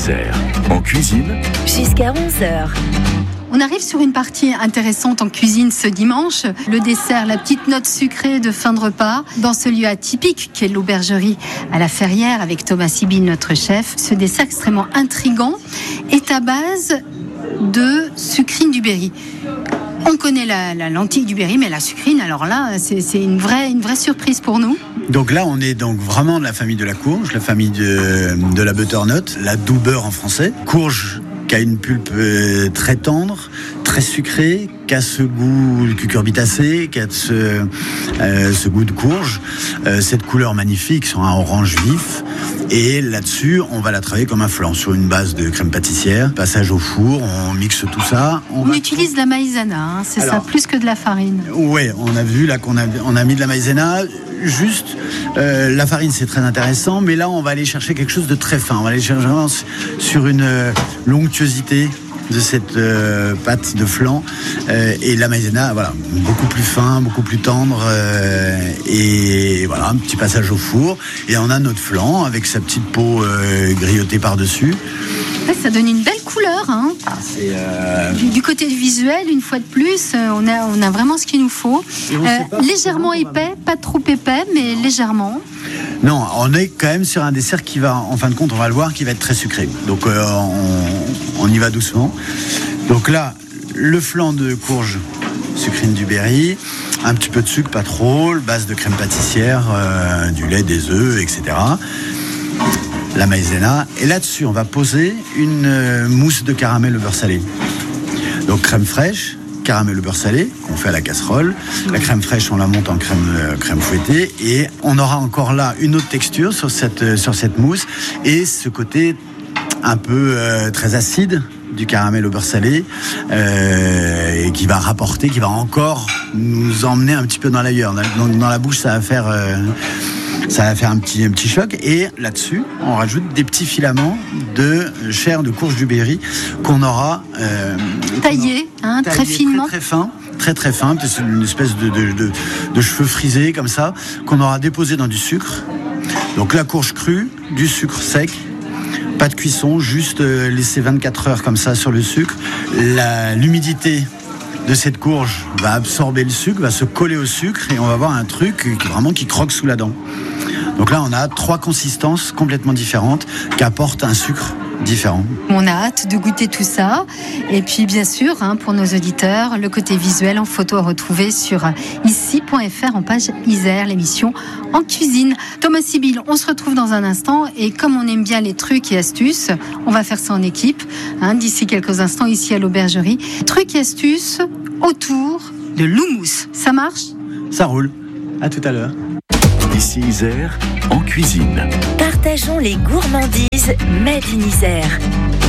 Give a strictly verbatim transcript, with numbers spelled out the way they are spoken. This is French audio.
Isère, en cuisine, jusqu'à onze heures. On arrive sur une partie intéressante en cuisine ce dimanche. Le dessert, la petite note sucrée de fin de repas. Dans ce lieu atypique qu'est l'aubergerie à la Ferrière avec Thomas Sibyl, notre chef. Ce dessert extrêmement intrigant est à base de sucrine du Berry. On connaît la, la lentille du Berry, mais la sucrine, alors là, c'est, c'est une vraie, une vraie surprise pour nous. Donc là, on est donc vraiment de la famille de la courge, la famille de, de la butternut, la doux beurre en français. Courge qui a une pulpe très tendre, très sucrée, qui a ce goût de cucurbitacé, qui a ce, euh, ce goût de courge, euh, cette couleur magnifique sur un orange vif. Et là-dessus, on va la travailler comme un flan sur une base de crème pâtissière. Passage au four, on mixe tout ça. On, on va... utilise de la maïzena, hein, c'est Alors, ça, plus que de la farine. Oui, on a vu là qu'on a, on a mis de la maïzena. Juste, euh, la farine c'est très intéressant, mais là on va aller chercher quelque chose de très fin. On va aller chercher vraiment sur une euh, l'onctuosité de cette euh, pâte de flan euh, et la maïzena, voilà, beaucoup plus fin, beaucoup plus tendre euh, et voilà, un petit passage au four et on a notre flan avec sa petite peau euh, grillotée par-dessus. Ouais, ça donne une belle couleur, hein. C'est euh... du, du côté du visuel, une fois de plus, on a, on a vraiment ce qu'il nous faut. Euh, légèrement épais, pas trop épais, mais légèrement. Non, on est quand même sur un dessert qui va, en fin de compte, on va le voir, qui va être très sucré. Donc euh, on, on y va doucement. Donc là, le flan de courge, sucrine du Berry, un petit peu de sucre, pas trop, base de crème pâtissière, euh, du lait, des œufs, et cetera. La maïzena. Et là-dessus, on va poser une euh, mousse de caramel au beurre salé. Donc crème fraîche, caramel au beurre salé, qu'on fait à la casserole. La crème fraîche, on la monte en crème, euh, crème fouettée. Et on aura encore là une autre texture sur cette, euh, sur cette mousse. Et ce côté un peu euh, très acide du caramel au beurre salé, euh, et qui va rapporter, qui va encore nous emmener un petit peu dans l'ailleurs. Dans, dans la bouche, ça va faire... Euh, Ça va faire un petit, un petit choc. Et là-dessus, on rajoute des petits filaments de chair de courge du Berry qu'on aura euh, taillé, hein, taillé très finement. Très, très fin, très très fin. C'est une espèce de, de, de, de cheveux frisés comme ça, qu'on aura déposé dans du sucre. Donc la courge crue, du sucre sec. Pas de cuisson, juste euh, laisser vingt-quatre heures comme ça sur le sucre. La, l'humidité de cette courge va absorber le sucre, va se coller au sucre et on va avoir un truc qui, vraiment qui croque sous la dent. Donc là, on a trois consistances complètement différentes qui apportent un sucre différent. On a hâte de goûter tout ça. Et puis, bien sûr, hein, pour nos auditeurs, le côté visuel en photo à retrouver sur ici point f r en page Isère, l'émission En cuisine. Thomas Sibyl, on se retrouve dans un instant. Et comme on aime bien les trucs et astuces, on va faire ça en équipe. Hein, d'ici quelques instants, ici à l'aubergerie. Trucs et astuces autour de l'houmous. Ça marche ? Ça roule. À tout à l'heure. Ici Isère, en cuisine. Partageons les gourmandises Made in Isère.